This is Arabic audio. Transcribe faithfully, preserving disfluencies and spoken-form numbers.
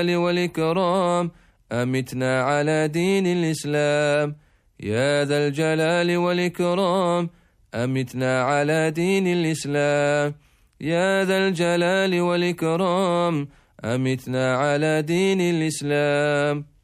والإكرام أمتنا على دين الإسلام. يا ذا الجلال والإكرام أمتنا على دين الإسلام. يا ذا الجلال والإكرام أمتنا على دين الإسلام.